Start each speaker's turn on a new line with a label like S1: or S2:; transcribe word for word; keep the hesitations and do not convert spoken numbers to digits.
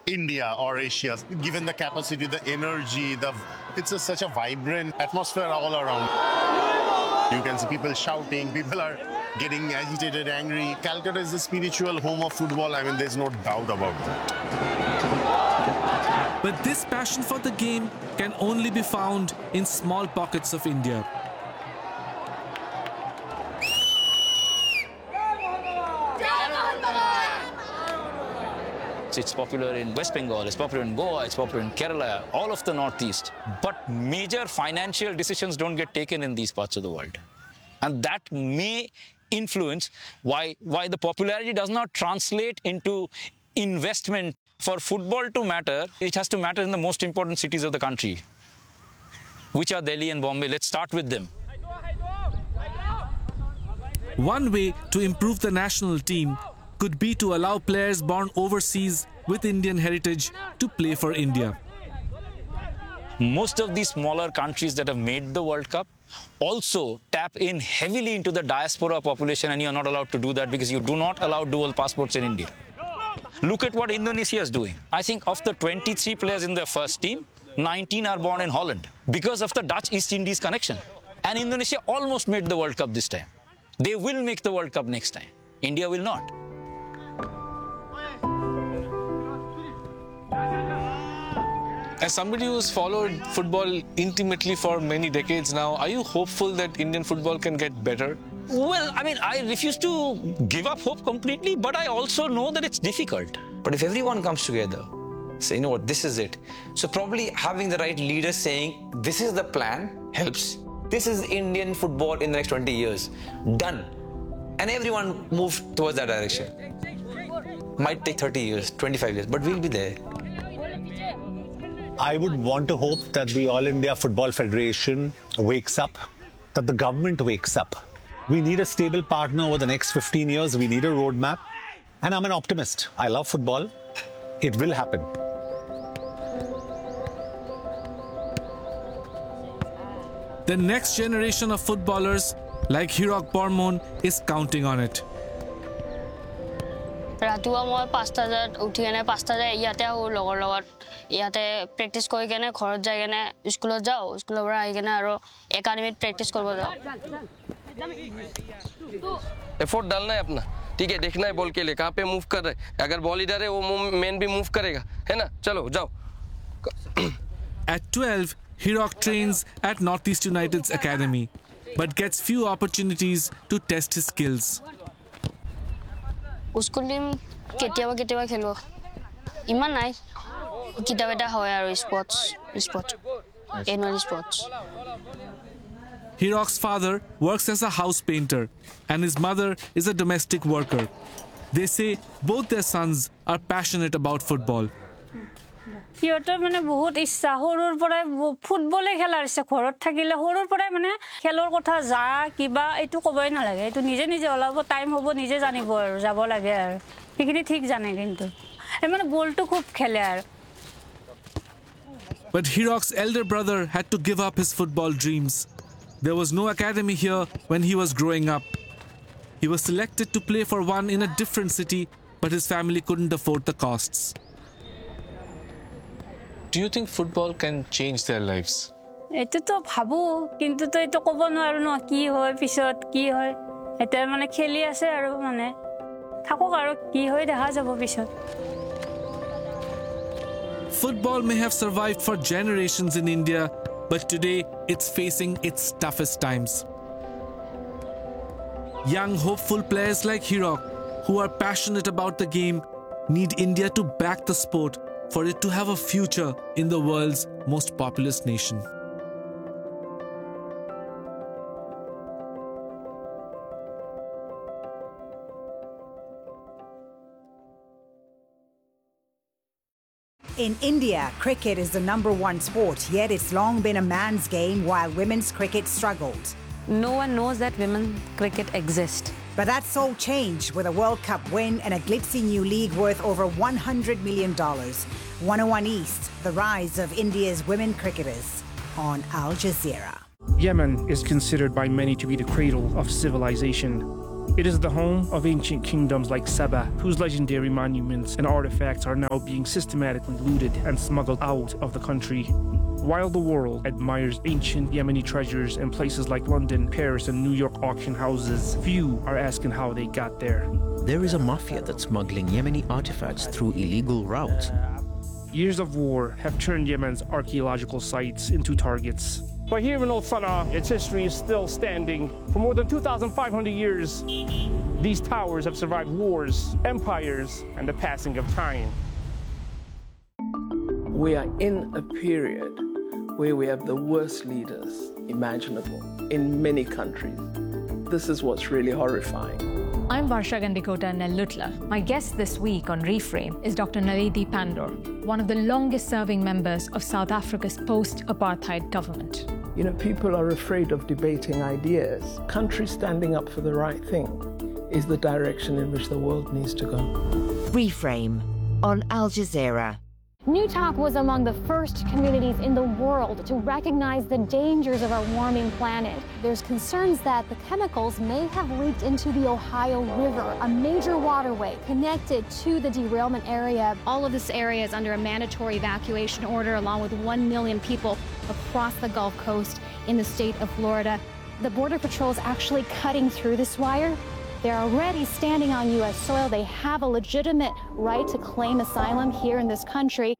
S1: India or Asia, given the capacity, the energy, the it's a, such a vibrant atmosphere all around. You can see people shouting, people are getting agitated, angry. Calcutta is the spiritual home of football. I mean, there's no doubt about that.
S2: But this passion for the game can only be found in small pockets of India.
S3: It's popular in West Bengal, it's popular in Goa, it's popular in Kerala, all of the Northeast. But major financial decisions don't get taken in these parts of the world. And that may influence why, why the popularity does not translate into investment. For football to matter, it has to matter in the most important cities of the country, which are Delhi and Bombay. Let's start with them.
S2: One way to improve the national team could be to allow players born overseas with Indian heritage to play for India.
S3: Most of these smaller countries that have made the World Cup also tap in heavily into the diaspora population, and you're not allowed to do that because you do not allow dual passports in India. Look at what Indonesia is doing. I think of the twenty-three players in their first team, nineteen are born in Holland because of the Dutch East Indies connection. And Indonesia almost made the World Cup this time. They will make the World Cup next time. India will not.
S4: As somebody who's followed football intimately for many decades now, are you hopeful that Indian football can get better?
S3: Well, I mean, I refuse to give up hope completely, but I also know that it's difficult.
S5: But if everyone comes together, say, you know what, this is it. So probably having the right leaders saying, this is the plan, helps. This is Indian football in the next twenty years. Done. And everyone moves towards that direction. Might take thirty years, twenty-five years, but we'll be there.
S6: I would want to hope that the All India Football Federation wakes up, that the government wakes up. We need a stable partner over the next fifteen years. We need a roadmap. And I'm an optimist. I love football. It will happen.
S2: The next generation of footballers like Hirok Bormon is counting on it.
S7: ৰাতিপুৱা মই পাঁচটা বজাত উঠি কেনে পাঁচটা বজাত ইয়াতে আহোঁ লগৰ লগত ইয়াতে প্ৰেক্টিছ কৰি কেনে ঘৰত যাই কেনে স্কুলত যাওঁ স্কুলৰ পৰা আহি কেনে আৰু একাডেমিত প্ৰেক্টিছ কৰিব যাওঁ
S8: एफर्ट डालना है अपना ठीक है देखना है बॉल के लिए कहाँ पे मूव कर रहे हैं अगर बॉल इधर है वो मैन भी मूव करेगा है ना चलो जाओ
S2: At twelve, Hirok trains at Northeast United's academy, but gets few opportunities to test his skills.
S7: School team কেতিয়াবা কেতিয়াবা খেলো ইমান নাই কিতাব এটা হয় আৰু sports sports annual sports
S2: Hirok's father works as a house painter and his mother is a domestic worker. They say both their sons are passionate about football.
S9: সিহঁতৰ মানে বহুত ইচ্ছা সৰুৰ পৰাই ফুটবলে খেলাৰ ইচ্ছা ঘৰত থাকিলে সৰুৰ পৰাই মানে খেলৰ কথা যা কিবা এইটো ক'বই নালাগে এইটো নিজে নিজে ওলাব টাইম হ'ব নিজে জানিব আৰু যাব লাগে আৰু সেইখিনি ঠিক জানে কিন্তু মানে বলটো খুব খেলে আৰু
S2: But Hirok's elder brother had to give up his football dreams. There was no academy here when he was growing up. He was selected to play for one in a different city, but his family couldn't afford the costs.
S4: Do you think football can change their lives?
S9: এইটো তো ভাবো কিন্তু তো এইটো ক'ব নোৱাৰো ন কি হয় পিছত কি হয় এটা মানে খেলি আছে আৰু মানে থাকক আৰু কি হয় দেখা যাব পিছত
S2: Football may have survived for generations in India, but today it's facing its toughest times. Young, hopeful players like Hirok, who are passionate about the game, need India to back the sport for it to have a future in the world's most populous nation.
S10: In India, cricket is the number one sport, yet it's long been a man's game while women's cricket struggled.
S11: No one knows that women's cricket exists.
S10: But that's all changed with a World Cup win and a glitzy new league worth over one hundred million dollars. one oh one East, the rise of India's women cricketers on Al Jazeera.
S12: Yemen is considered by many to be the cradle of civilization. It is the home of ancient kingdoms like Saba, whose legendary monuments and artifacts are now being systematically looted and smuggled out of the country. While the world admires ancient Yemeni treasures in places like London, Paris, and New York auction houses, few are asking how they got there.
S13: There is a mafia that's smuggling Yemeni artifacts through illegal routes.
S12: Years of war have turned Yemen's archaeological sites into targets. But here in Al Sana'a, its history is still standing. For more than two thousand five hundred years, these towers have survived wars, empires, and the passing of time.
S14: We are in a period where we have the worst leaders imaginable in many countries. This is what's really horrifying.
S15: I'm Varsha Gandikota Nellutla. My guest this week on Reframe is Doctor Naledi Pandor, one of the longest-serving members of South Africa's post-apartheid government.
S14: You know, people are afraid of debating ideas. Countries standing up for the right thing is the direction in which the world needs to go.
S16: Reframe on Al Jazeera.
S17: Newtalk was among the first communities in the world to recognize the dangers of our warming planet. There's concerns that the chemicals may have leaked into the Ohio River, a major waterway connected to the derailment area.
S18: All of this area is under a mandatory evacuation order, along with one million people across the Gulf Coast in the state of Florida. The Border Patrol is actually cutting through this wire. They're already standing on U S soil. They have a legitimate right to claim asylum here in this country.